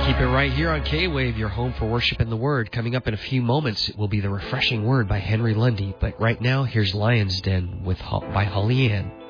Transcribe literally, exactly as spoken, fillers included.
Keep it right here on K-Wave, your home for worship and the Word. Coming up in a few moments, it will be The Refreshing Word by Henry Lundy. But right now, here's Lion's Den with by Holly Ann.